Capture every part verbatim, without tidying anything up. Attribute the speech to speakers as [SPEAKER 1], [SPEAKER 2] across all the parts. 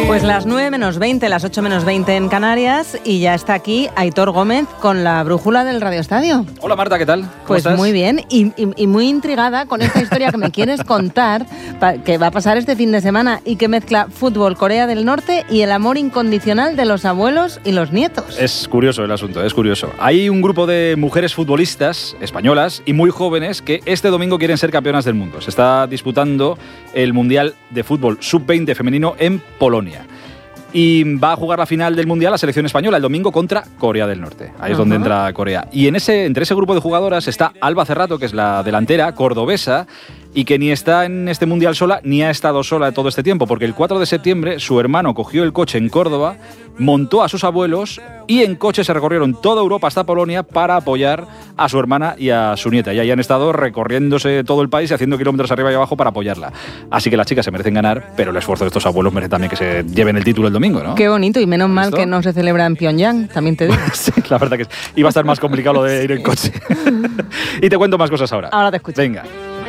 [SPEAKER 1] Pues las nueve menos veinte, las ocho menos veinte en Canarias, y ya está aquí Aitor Gómez con la brújula del Radio Estadio.
[SPEAKER 2] Hola Marta, ¿qué tal? ¿Cómo
[SPEAKER 1] pues
[SPEAKER 2] estás?
[SPEAKER 1] Muy bien, y, y, y muy intrigada con esta historia que me quieres contar, pa, que va a pasar este fin de semana y que mezcla fútbol, Corea del Norte y el amor incondicional de los abuelos y los nietos.
[SPEAKER 2] Es curioso el asunto, es curioso. Hay un grupo de mujeres futbolistas españolas y muy jóvenes que este domingo quieren ser campeonas del mundo. Se está disputando el Mundial de Fútbol sub veinte femenino en Polonia. Y va a jugar la final del Mundial la selección española el domingo contra Corea del Norte. Ahí es donde entra Corea. Y en ese, entre ese grupo de jugadoras está Alba Cerrato, que es la delantera cordobesa, y que ni está en este Mundial sola, ni ha estado sola todo este tiempo, porque el cuatro de septiembre su hermano cogió el coche en Córdoba, montó a sus abuelos y en coche se recorrieron toda Europa hasta Polonia para apoyar a su hermana y a su nieta. Y ahí han estado recorriéndose todo el país y haciendo kilómetros arriba y abajo para apoyarla. Así que las chicas se merecen ganar, pero el esfuerzo de estos abuelos merece también que se lleven el título el domingo, ¿no?
[SPEAKER 1] Qué bonito, y menos mal
[SPEAKER 2] ¿Esto?
[SPEAKER 1] que no se celebra en Pyongyang, también te digo.
[SPEAKER 2] Sí, la verdad que iba a estar más complicado lo de ir en coche. Y te cuento más cosas ahora.
[SPEAKER 1] Ahora te escucho.
[SPEAKER 2] Venga.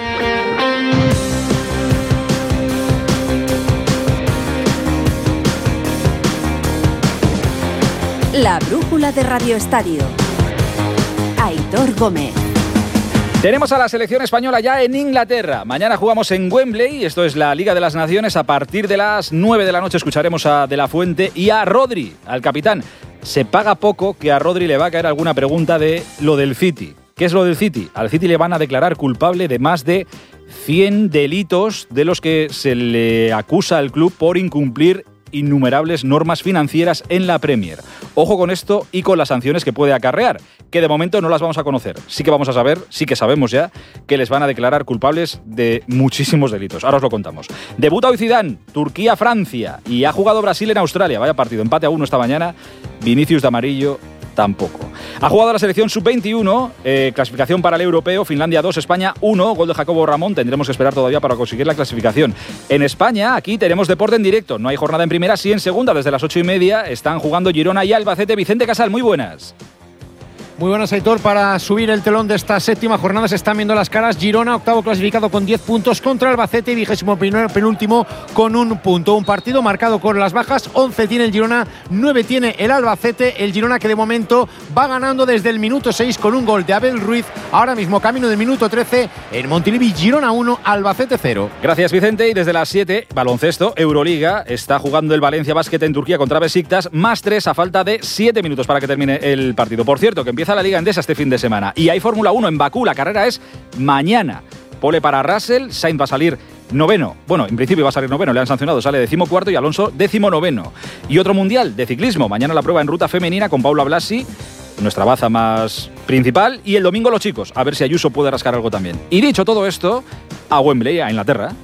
[SPEAKER 3] La brújula de Radio Estadio. Aitor Gómez.
[SPEAKER 2] Tenemos a la selección española ya en Inglaterra. Mañana jugamos en Wembley, esto es la Liga de las Naciones. A partir de las nueve de la noche escucharemos a De La Fuente y a Rodri, al capitán. Se paga poco que a Rodri le va a caer alguna pregunta de lo del City. ¿Qué es lo del City? Al City le van a declarar culpable de más de cien delitos de los que se le acusa al club por incumplir innumerables normas financieras en la Premier. Ojo con esto y con las sanciones que puede acarrear, que de momento no las vamos a conocer. Sí que vamos a saber, sí que sabemos ya, que les van a declarar culpables de muchísimos delitos. Ahora os lo contamos. Debuta hoy Zidane, Turquía-Francia, y ha jugado Brasil en Australia. Vaya partido, empate a uno esta mañana. Vinicius de amarillo tampoco. Ha jugado la selección sub veintiuno, eh, clasificación para el europeo, Finlandia dos, España uno, gol de Jacobo Ramón, tendremos que esperar todavía para conseguir la clasificación. En España, aquí tenemos deporte en directo, no hay jornada en primera, sí en segunda, desde las ocho y media, están jugando Girona y Albacete. Vicente Casal, muy buenas.
[SPEAKER 4] Muy buenas, Aitor. Para subir el telón de esta séptima jornada se están viendo las caras. Girona, octavo clasificado con diez puntos, contra Albacete, vigésimo primer, penúltimo con un punto. Un partido marcado con las bajas. once tiene el Girona, nueve tiene el Albacete. El Girona que de momento va ganando desde el minuto seis con un gol de Abel Ruiz. Ahora mismo camino del minuto trece en Montilivi. Girona uno, Albacete cero.
[SPEAKER 2] Gracias, Vicente. Y desde las siete, baloncesto, Euroliga. Está jugando el Valencia Basket en Turquía contra Besiktas. Más tres a falta de siete minutos para que termine el partido. Por cierto, que empieza la Liga Endesa este fin de semana. Y hay Fórmula uno en Bakú. La carrera es mañana. Pole para Russell. Sainz va a salir noveno. Bueno, en principio va a salir noveno. Le han sancionado. Sale decimocuarto y Alonso décimo noveno. Y otro mundial de ciclismo. Mañana la prueba en ruta femenina con Paula Blasi, nuestra baza más principal. Y el domingo los chicos. A ver si Ayuso puede rascar algo también. Y dicho todo esto, a Wembley, a Inglaterra.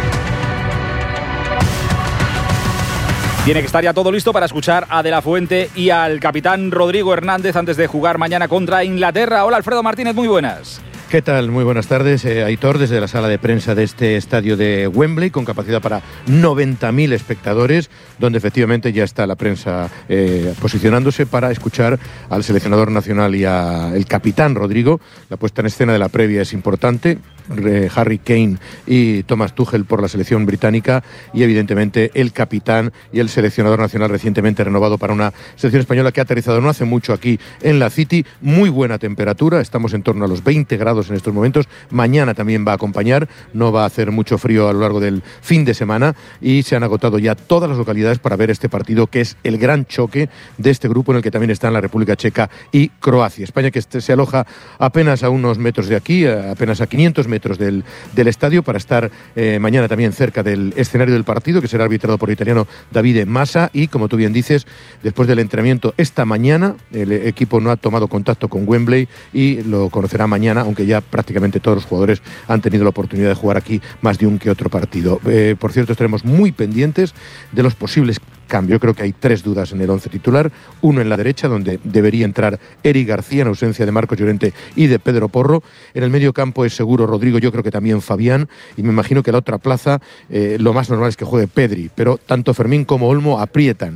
[SPEAKER 2] Tiene que estar ya todo listo para escuchar a De La Fuente y al capitán Rodrigo Hernández antes de jugar mañana contra Inglaterra. Hola, Alfredo Martínez, muy buenas.
[SPEAKER 5] ¿Qué tal? Muy buenas tardes, eh, Aitor, desde la sala de prensa de este estadio de Wembley, con capacidad para noventa mil espectadores, donde efectivamente ya está la prensa eh, posicionándose para escuchar al seleccionador nacional y al capitán Rodrigo. La puesta en escena de la previa es importante. Eh, Harry Kane y Thomas Tuchel por la selección británica, y evidentemente el capitán y el seleccionador nacional recientemente renovado para una selección española que ha aterrizado no hace mucho aquí en la City. Muy buena temperatura, estamos en torno a los veinte grados en estos momentos. Mañana también va a acompañar, no va a hacer mucho frío a lo largo del fin de semana, y se han agotado ya todas las localidades para ver este partido, que es el gran choque de este grupo en el que también están la República Checa y Croacia. España, que se aloja apenas a unos metros de aquí, apenas a quinientos metros Del, del estadio, para estar eh, mañana también cerca del escenario del partido, que será arbitrado por el italiano Davide Massa. Y como tú bien dices, después del entrenamiento esta mañana, el equipo no ha tomado contacto con Wembley y lo conocerá mañana, aunque ya prácticamente todos los jugadores han tenido la oportunidad de jugar aquí más de un que otro partido. Eh, por cierto, estaremos muy pendientes de los posibles cambio. Yo creo que hay tres dudas en el once titular. Uno en la derecha, donde debería entrar Eric García en ausencia de Marcos Llorente y de Pedro Porro. En el medio campo es seguro Rodrigo, yo creo que también Fabián, y me imagino que la otra plaza eh, lo más normal es que juegue Pedri, pero tanto Fermín como Olmo aprietan.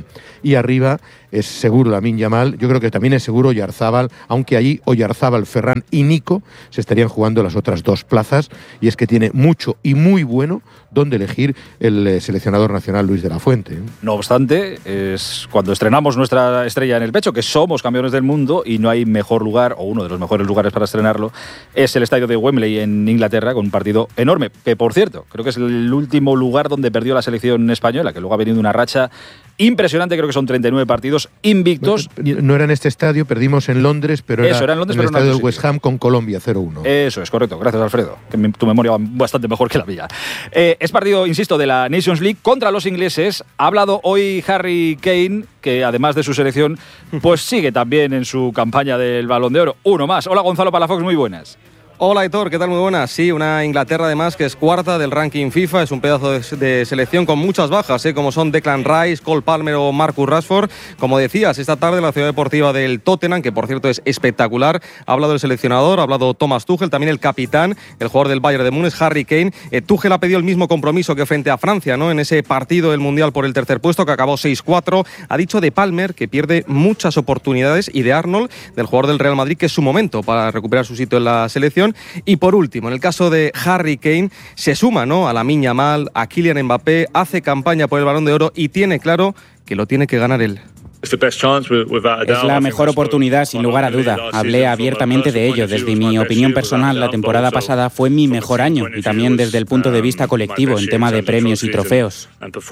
[SPEAKER 5] y arriba es seguro Lamine Yamal, yo creo que también es seguro Oyarzábal, aunque allí Oyarzábal, Ferran y Nico se estarían jugando las otras dos plazas, y es que tiene mucho y muy bueno donde elegir el eh, seleccionador nacional Luis de la Fuente. ¿eh?
[SPEAKER 2] No obstante, es cuando estrenamos nuestra estrella en el pecho, que somos campeones del mundo, y no hay mejor lugar, o uno de los mejores lugares para estrenarlo, es el estadio de Wembley en Inglaterra, con un partido enorme, que por cierto, creo que es el último lugar donde perdió la selección española, que luego ha venido una racha impresionante, creo que son treinta y nueve partidos invictos.
[SPEAKER 5] No era en este estadio, perdimos en Londres, pero
[SPEAKER 2] Eso,
[SPEAKER 5] era,
[SPEAKER 2] era en, Londres,
[SPEAKER 5] en el
[SPEAKER 2] pero
[SPEAKER 5] estadio
[SPEAKER 2] no
[SPEAKER 5] del West Ham con Colombia cero uno.
[SPEAKER 2] Eso es, correcto. Gracias, Alfredo, que mi, tu memoria va bastante mejor que la mía. Eh, es partido, insisto, de la Nations League contra los ingleses. Ha hablado hoy Harry Kane, que además de su selección, pues sigue también en su campaña del Balón de Oro. Uno más. Hola, Gonzalo Palafox, muy buenas.
[SPEAKER 6] Hola, Aitor, ¿qué tal? Muy buenas. Sí, una Inglaterra además que es cuarta del ranking FIFA, es un pedazo de, de selección con muchas bajas, ¿eh? como son Declan Rice, Cole Palmer o Marcus Rashford. Como decías, esta tarde la ciudad deportiva del Tottenham, que por cierto es espectacular, ha hablado el seleccionador, ha hablado Thomas Tuchel, también el capitán, el jugador del Bayern de Múnich, Harry Kane. Eh, Tuchel ha pedido el mismo compromiso que frente a Francia, ¿no? En ese partido del Mundial por el tercer puesto, que acabó seis cuatro. Ha dicho de Palmer que pierde muchas oportunidades, y de Arnold, del jugador del Real Madrid, que es su momento para recuperar su sitio en la selección. Y por último, Último, en el caso de Harry Kane, se suma, ¿no?, a Lamine Yamal, a Kylian Mbappé, hace campaña por el Balón de Oro y tiene claro que lo tiene que ganar él.
[SPEAKER 7] Es la mejor oportunidad, sin lugar a duda. Hablé abiertamente de ello. Desde mi opinión personal, la temporada pasada fue mi mejor año, y también desde el punto de vista colectivo, en tema de premios y trofeos.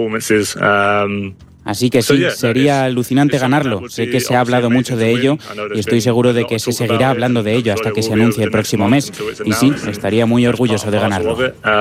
[SPEAKER 7] Así que sí, sería alucinante ganarlo. Sé que se ha hablado mucho de ello y estoy seguro de que se seguirá hablando de ello hasta que se anuncie el próximo mes. Y sí, estaría muy orgulloso de ganarlo.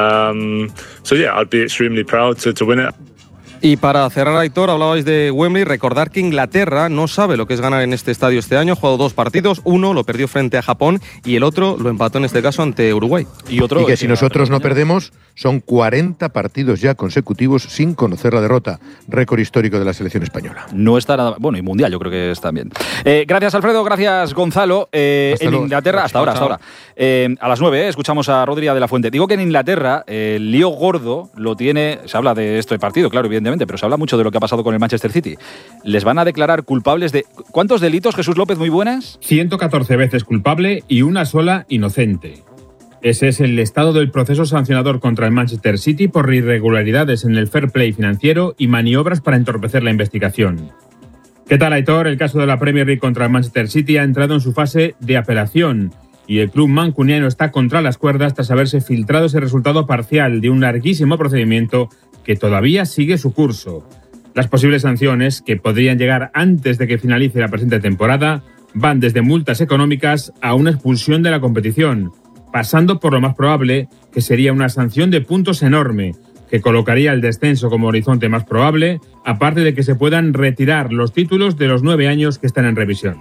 [SPEAKER 6] Y para cerrar, Aitor, hablabais de Wembley. Recordar que Inglaterra no sabe lo que es ganar en este estadio este año. Ha jugado dos partidos, uno lo perdió frente a Japón y el otro lo empató en este caso ante Uruguay.
[SPEAKER 5] Y, otro, y que si nosotros no perdemos, son cuarenta partidos ya consecutivos sin conocer la derrota. Récord histórico de la selección española.
[SPEAKER 2] No está nada... Bueno, y mundial yo creo que es también. Eh, gracias, Alfredo. Gracias, Gonzalo. Eh, en luego. Inglaterra, hasta ahora, hasta ahora. Eh, a las nueve, eh, escuchamos a Rodri de la Fuente. Digo que en Inglaterra eh, el lío gordo lo tiene... Se habla de esto de partido, claro, evidentemente, pero se habla mucho de lo que ha pasado con el Manchester City. Les van a declarar culpables de... ¿Cuántos delitos, Jesús López, muy buenas?
[SPEAKER 8] ciento catorce veces culpable y una sola inocente. Ese es el estado del proceso sancionador contra el Manchester City por irregularidades en el fair play financiero y maniobras para entorpecer la investigación. ¿Qué tal, Aitor? El caso de la Premier League contra el Manchester City ha entrado en su fase de apelación y el club mancuniano está contra las cuerdas tras haberse filtrado ese resultado parcial de un larguísimo procedimiento que todavía sigue su curso. Las posibles sanciones, que podrían llegar antes de que finalice la presente temporada, van desde multas económicas a una expulsión de la competición, pasando por lo más probable, que sería una sanción de puntos enorme, que colocaría el descenso como horizonte más probable, aparte de que se puedan retirar los títulos de los nueve años que están en revisión.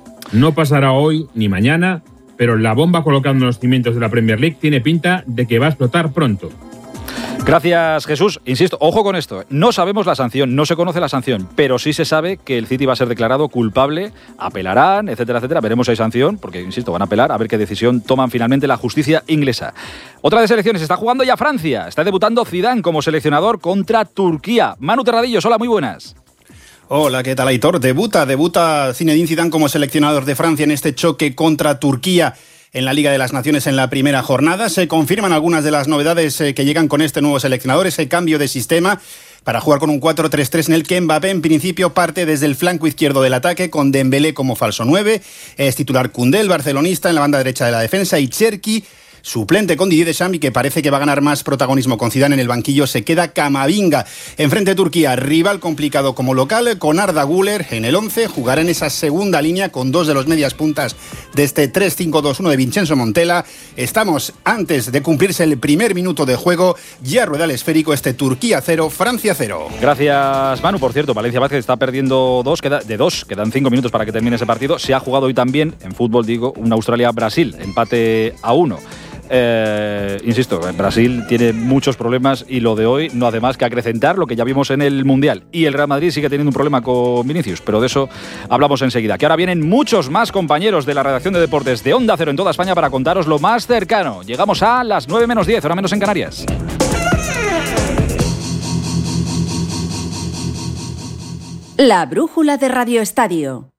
[SPEAKER 8] No pasará hoy ni mañana, pero la bomba colocando los cimientos de la Premier League tiene pinta de que va a explotar pronto.
[SPEAKER 2] Gracias, Jesús. Insisto, ojo con esto. No sabemos la sanción, no se conoce la sanción, pero sí se sabe que el City va a ser declarado culpable, apelarán, etcétera, etcétera. Veremos si hay sanción, porque, insisto, van a apelar a ver qué decisión toman finalmente la justicia inglesa. Otra de selecciones, está jugando ya Francia. Está debutando Zidane como seleccionador contra Turquía. Manu Terradillos, hola, muy buenas.
[SPEAKER 9] Hola, ¿qué tal, Aitor? Debuta, debuta Zinedine Zidane como seleccionador de Francia en este choque contra Turquía en la Liga de las Naciones en la primera jornada. Se confirman algunas de las novedades eh, que llegan con este nuevo seleccionador, ese cambio de sistema para jugar con un cuatro tres tres en el que Mbappé en principio parte desde el flanco izquierdo del ataque con Dembélé como falso nueve, es titular Koundé, el barcelonista, en la banda derecha de la defensa, y Cherki, suplente con Didier Deschamps, y que parece que va a ganar más protagonismo con Zidane en el banquillo, se queda Camavinga. Enfrente de Turquía, rival complicado como local, con Arda Güler en el once, jugará en esa segunda línea con dos de los medias puntas de este tres cinco dos uno de Vincenzo Montella. Estamos antes de cumplirse el primer minuto de juego, ya rueda el esférico este Turquía cero, Francia cero.
[SPEAKER 2] Gracias, Manu. Por cierto, Valencia Vázquez está perdiendo dos, queda, de dos, quedan cinco minutos para que termine ese partido. Se ha jugado hoy también, en fútbol digo, un Australia-Brasil, empate a uno. Eh, insisto, Brasil tiene muchos problemas y lo de hoy no hace más que acrecentar lo que ya vimos en el Mundial. Y el Real Madrid sigue teniendo un problema con Vinicius, pero de eso hablamos enseguida. Que ahora vienen muchos más compañeros de la redacción de deportes de Onda Cero en toda España para contaros lo más cercano. Llegamos a las nueve menos diez, hora menos en Canarias.
[SPEAKER 3] La brújula de Radio Estadio.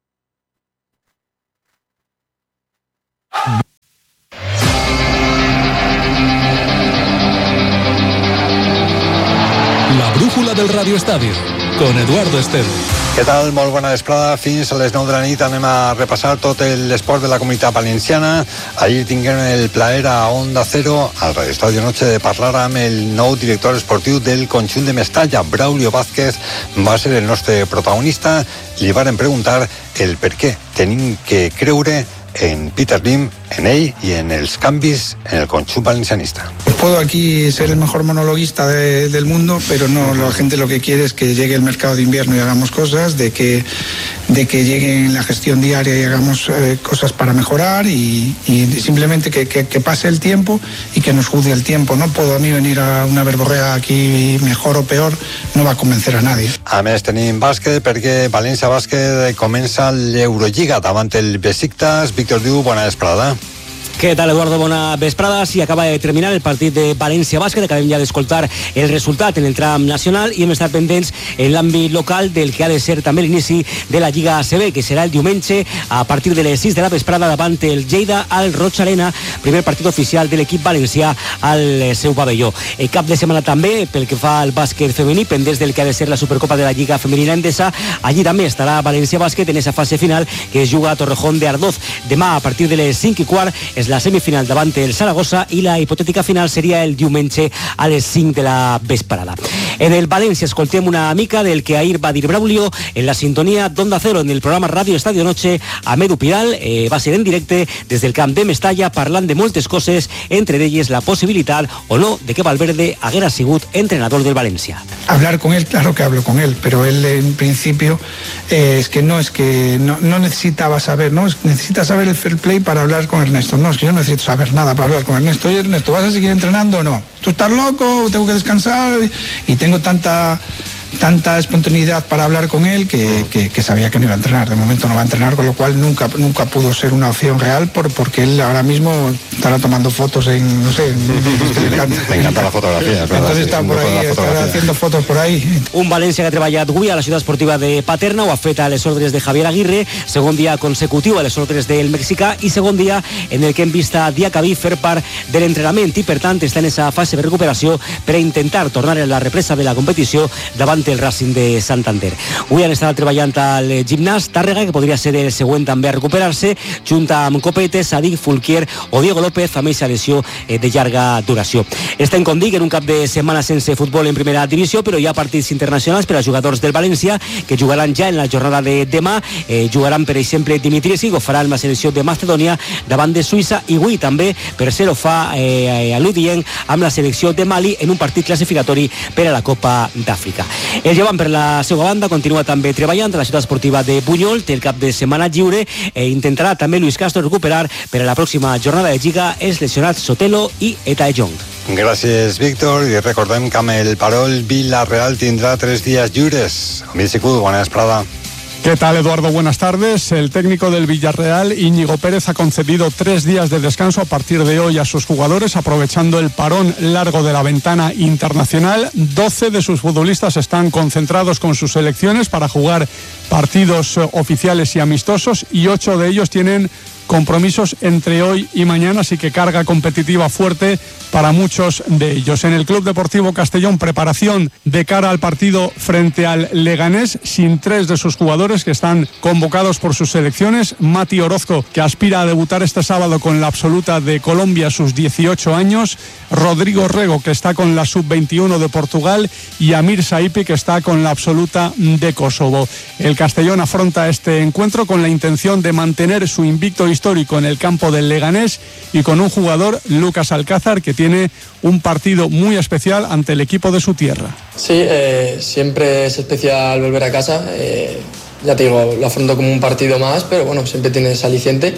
[SPEAKER 10] La brújula del Radio Estadio, con Eduardo Esteve.
[SPEAKER 11] Què tal? Molt bona vesprada. Fins a les nou de la nit anem a repassar tot l'esport de la Comunitat Valenciana. Ahir tinguem el plaer a Onda Cero, al Radio Estadio Noche, de parlar amb el nou director esportiu del conjunt de Mestalla, Braulio Vázquez. Va ser el nostre protagonista. Li varen preguntar el per què tenim que creure en Peter Lim, en ell y en els canvis en el conjunt valencianista.
[SPEAKER 12] Puedo aquí ser el mejor monologuista de, del mundo, pero no, la gente lo que quiere es que llegue el mercado de invierno y hagamos cosas, de que, de que llegue en la gestión diaria y hagamos eh, cosas para mejorar y, y simplemente que, que, que pase el tiempo y que nos juzgue el tiempo. No puedo a mí venir a una verborrea aquí mejor o peor, no va a convencer a nadie.
[SPEAKER 11] A més tenim bàsquet perquè València Bàsquet comença l'Eurolliga davant el Besiktas. Víctor Diu, bona vesprada.
[SPEAKER 13] ¿Qué tal, Eduardo? Bona vesprada. Sí, acaba de terminar el partit de València Bàsquet. Acabem ja d'escoltar el resultat en el tram nacional i hem estat pendents en l'àmbit local del que ha de ser també l'inici de la Lliga A C B, que serà el diumenge a partir de les sis de la vesprada davant el Lleida al Roig Arena, primer partit oficial de l'equip valencià al seu pavelló. El cap de setmana també, pel que fa al bàsquet femení, pendents del que ha de ser la Supercopa de la Lliga Femenina Endesa, allí també estarà València Bàsquet en esa fase final que es juga a Torrejón de Ardoz. Demà, a partir de les cinc i quart, és la semifinal davant el Saragossa i la hipotètica final seria el diumenge a les cinc de la vesprada. En el València escoltem una mica del que ahir va dir Braulio en la sintonia d'Onda Cero en el programa Radio Estadio Noche amb Edu Pidal. Eh, va ser en directe des del camp de Mestalla parlant de moltes coses, entre elles la possibilitat o no de que Valverde haguera sigut entrenador del València.
[SPEAKER 12] Hablar con él, claro que hablo con él, pero él en principio eh, es que no es que no, no necesitaba saber, no necesita saber el fair play para hablar con Ernesto. No, es que yo no necesito saber nada para hablar con Ernesto. Oye, Ernesto, ¿vas a seguir entrenando o no? ¿Tú estás loco? ¿Tengo que descansar? Y tengo tanta tanta espontaneidad para hablar con él que, que, que sabía que no iba a entrenar. De momento no va a entrenar, con lo cual nunca nunca pudo ser una opción real por, porque él ahora mismo estará tomando fotos en, no sé, en, que le encanta.
[SPEAKER 11] Me encanta la fotografía, es verdad.
[SPEAKER 12] Entonces está por ahí, estará haciendo fotos por ahí.
[SPEAKER 13] Un València que ha treballat avui a la ciutat esportiva de Paterna, ho ha fet a les ordres de Javier Aguirre, segon dia consecutiu a les ordres del mexicà i segon dia en el que hem vist a Diacabí fer part de l'entrenament i per tant està en esa fase de recuperació per a intentar tornar a la represa de la competició davant el Racing de Santander. Avui han estat treballant al gimnàs Tàrrega, que podria ser el següent també a recuperar-se, junt amb Copete, Sadik, Fulquier o Diego López, amb aquesta lesió de llarga duració. Estem, com dic, en un cap de setmana sense futbol en primera divisió, però hi ha partits internacionals per a jugadors del València que jugaran ja en la jornada de demà. Eh, jugaran, per exemple, Dimitri ho farà amb la selecció de Macedònia davant de Suïssa i avui també, per ser ho fa eh, a l'Udien amb la selecció de Mali en un partit classificatori per a la Copa d'Àfrica. El llevant, per la seva banda, continua també treballant a la ciutat esportiva de Bunyol, té el cap de setmana lliure i intentarà també Luis Castro recuperar per a la pròxima jornada de Lliga els lesionats Sotelo i Etae Jong.
[SPEAKER 11] Gràcies, Víctor, i recordem que amb el Parol Villarreal tindrà tres días lliures. Amic Sicudo, bona vesprada.
[SPEAKER 14] ¿Qué tal, Eduardo? Buenas tardes. El técnico del Villarreal, Íñigo Pérez, ha concedido tres días de descanso a partir de hoy a sus jugadores, aprovechando el parón largo de la ventana internacional. doce de sus futbolistas están concentrados con sus selecciones para jugar partidos oficiales y amistosos y ocho de ellos tienen compromisos entre hoy y mañana, así que carga competitiva fuerte para muchos de ellos. En el Club Deportivo Castellón, preparación de cara al partido frente al Leganés, sin tres de sus jugadores que están convocados por sus selecciones. Mati Orozco, que aspira a debutar este sábado con la absoluta de Colombia a sus dieciocho años. Rodrigo Rego, que está con la sub veintiuno de Portugal, y Amir Saipi, que está con la absoluta de Kosovo. El Castellón afronta este encuentro con la intención de mantener su invicto histórico en el campo del Leganés y con un jugador, Lucas Alcázar, que tiene un partido muy especial ante el equipo de su tierra.
[SPEAKER 15] Sí, eh, siempre es especial volver a casa. Eh, ya te digo, lo afronto como un partido más, pero bueno, siempre tiene ese aliciente.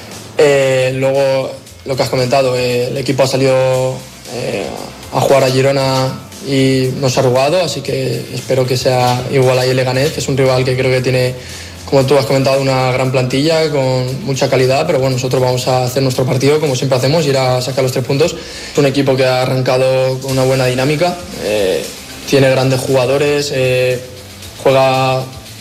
[SPEAKER 15] Eh, luego, lo que has comentado, eh, el equipo ha salido eh, a jugar a Girona y nos ha arrugado, así que espero que sea igual ahí el Leganés, que es un rival que creo que tiene, como tú has comentado, una gran plantilla con mucha calidad, pero bueno, nosotros vamos a hacer nuestro partido como siempre hacemos, ir a sacar los tres puntos. Es un equipo que ha arrancado con una buena dinámica, eh, tiene grandes jugadores, eh, juega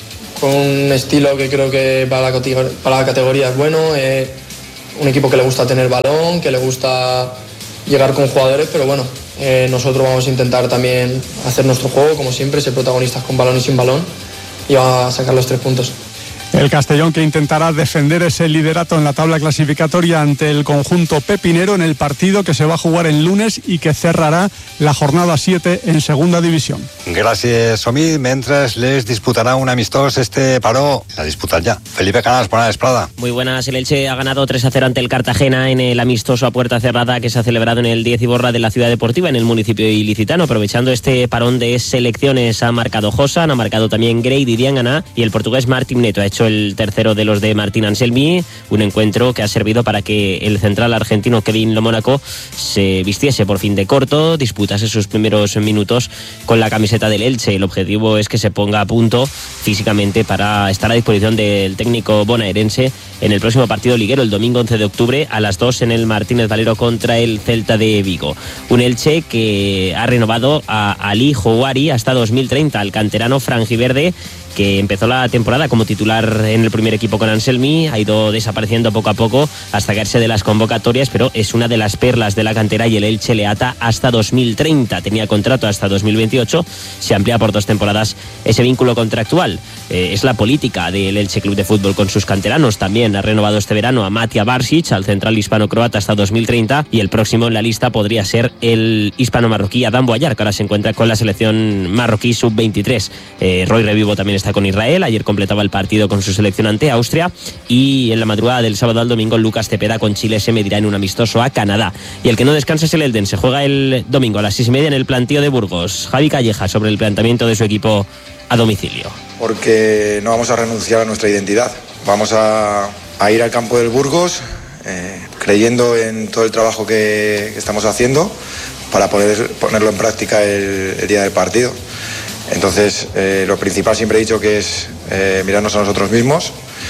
[SPEAKER 15] con un estilo que creo que para la, para la categoría es bueno, eh, un equipo que le gusta tener balón, que le gusta llegar con jugadores, pero bueno, eh, nosotros vamos a intentar también hacer nuestro juego, como siempre, ser protagonistas con balón y sin balón, y vamos a sacar los tres puntos.
[SPEAKER 14] El Castellón, que intentará defender ese liderato en la tabla clasificatoria ante el conjunto pepinero en el partido que se va a jugar el lunes y que cerrará la jornada siete en segunda división.
[SPEAKER 11] Gràcies, Omid. Mentre les disputará un amistoso este paró, la disputan ya. Felipe Canals, buena Esprada.
[SPEAKER 16] Muy buenas. El Elche ha ganado tres a cero ante el Cartagena en el amistoso a puerta cerrada que se ha celebrado en el diez y borra de la Ciudad Deportiva, en el municipio ilicitano. Aprovechando este parón de selecciones, ha marcado Josan, ha marcado también Grady Diangana y el portugués Martín Neto ha hecho el tercero de los de Martín Anselmi, un encuentro que ha servido para que el central argentino Kevin Lo Mónaco se vistiese por fin de corto, disputase sus primeros minutos con la camiseta del Elche. El objetivo es que se ponga a punto físicamente para estar a disposición del técnico bonaerense en el próximo partido liguero, el domingo once de octubre a las dos en el Martínez Valero contra el Celta de Vigo. Un Elche que ha renovado a Ali Houari hasta dos mil treinta, al canterano franjiverde, que empezó la temporada como titular en el primer equipo con Anselmi, ha ido desapareciendo poco a poco hasta caerse de las convocatorias, pero es una de las perlas de la cantera y el Elche le ata hasta dos mil treinta. Tenía contrato hasta dos mil veintiocho, se amplía por dos temporadas ese vínculo contractual. Eh, es la política del Elche Club de Fútbol con sus canteranos. También ha renovado este verano a Matija Barsic, al central hispano-croata, hasta dos mil treinta, y el próximo en la lista podría ser el hispano-marroquí Adam Boyar, que ahora se encuentra con la selección marroquí sub veintitrés. Eh, Roy Revivo también está con Israel, ayer completaba el partido con su selección ante Austria, y en la madrugada del sábado al domingo Lucas Cepeda con Chile se medirá en un amistoso a Canadá. Y el que no descansa es el Elden, se juega el domingo a las seis y media en el plantío de Burgos. Javi Calleja sobre el planteamiento de su equipo a domicilio.
[SPEAKER 17] Porque no vamos a renunciar a nuestra identidad, vamos a, a ir al campo del Burgos eh, creyendo en todo el trabajo que, que estamos haciendo para poder ponerlo en práctica el, el día del partido. Entonces, eh, lo principal siempre he dicho que es eh, mirarnos a nosotros mismos,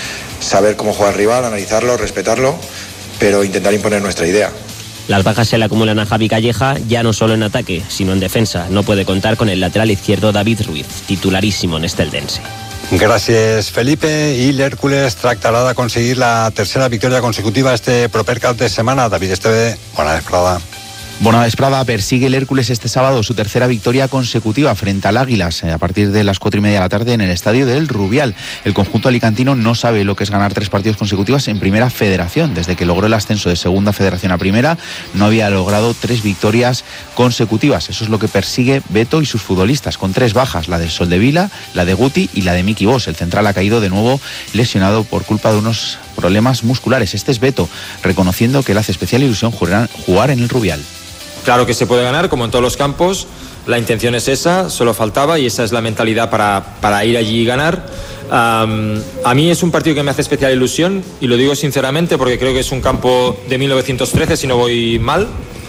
[SPEAKER 17] saber cómo juega el rival, analizarlo, respetarlo, pero intentar imponer nuestra idea.
[SPEAKER 16] Las bajas se le acumulan a Javi Calleja, ya no solo en ataque, sino en defensa. No puede contar con el lateral izquierdo David Ruiz, titularísimo en este Eldense.
[SPEAKER 11] Gràcies, Felipe. I l'Hèrcules tractarà de conseguir la tercera victòria consecutiva este proper cap de setmana. David Esteve, bona vesprada.
[SPEAKER 18] Buena Esprada. Persigue el Hércules este sábado su tercera victoria consecutiva frente al Águilas a partir de las cuatro y media de la tarde en el estadio del Rubial. El conjunto alicantino no sabe lo que es ganar tres partidos consecutivos en Primera Federación. Desde que logró el ascenso de Segunda Federación a Primera no había logrado tres victorias consecutivas. Eso es lo que persigue Beto y sus futbolistas, con tres bajas: la del Soldevila, la de Guti y la de Miki Bosch. El central ha caído de nuevo lesionado por culpa de unos problemas musculares. Este es Beto, reconociendo que le hace especial ilusión jugar en el Rubial.
[SPEAKER 19] Claro que se puede ganar, como en todos los campos. La intención es esa, solo faltaba, y esa es la mentalidad para, para ir allí y ganar. Um, a mí es un partido que me hace especial ilusión, y lo digo sinceramente porque creo que es un campo de mil novecientos trece, si no voy mal,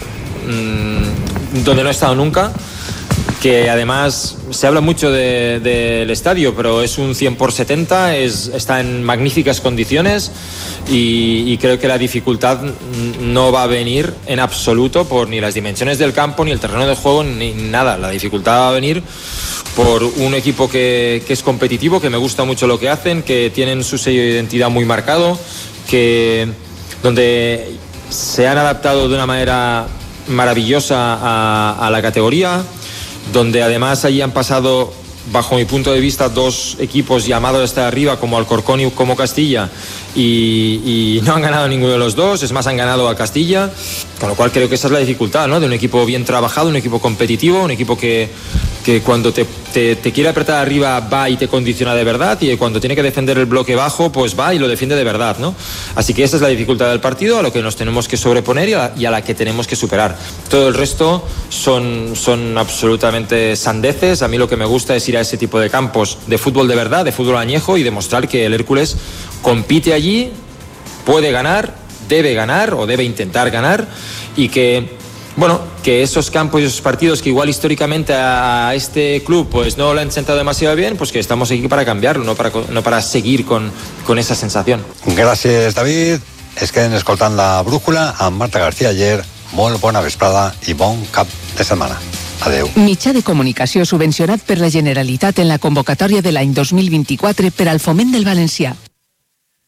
[SPEAKER 19] um, donde no he estado nunca, que además se habla mucho del de, de estadio, pero es un cien por setenta, es, está en magníficas condiciones, y, y creo que la dificultad no va a venir en absoluto por ni las dimensiones del campo, ni el terreno de juego, ni nada. La dificultad va a venir por un equipo que, que es competitivo, que me gusta mucho lo que hacen, que tienen su sello de identidad muy marcado, que donde se han adaptado de una manera maravillosa a, a la categoría, donde además allí han pasado, bajo mi punto de vista, dos equipos llamados hasta arriba, como Alcorcón y como Castilla, y, y no han ganado ninguno de los dos. Es más, han ganado a Castilla, con lo cual creo que esa es la dificultad, ¿no? De un equipo bien trabajado, un equipo competitivo, un equipo que, que cuando te, te, te quiere apretar arriba va y te condiciona de verdad, y cuando tiene que defender el bloque bajo pues va y lo defiende de verdad, ¿no? Así que esa es la dificultad del partido, a lo que nos tenemos que sobreponer y a, y a la que tenemos que superar. Todo el resto son, son absolutamente sandeces. A mí lo que me gusta es ir a ese tipo de campos de fútbol de verdad, de fútbol añejo, y demostrar que el Hércules compite allí, puede ganar, debe ganar o debe intentar ganar, y que, bueno, que esos campos y esos partidos que igual históricamente a este club pues no lo han sentado demasiado bien, pues que estamos aquí para cambiarlo, no para, no para seguir con, con esa sensación.
[SPEAKER 11] Gràcies, David. Es queden escoltant la brújula amb Marta García ayer. Molt bona vesprada i bon cap de setmana. Adeu.
[SPEAKER 20] Mitjà de comunicació subvencionat per la Generalitat en la convocatòria de l'any dos mil vint-i-quatre per al foment del valencià.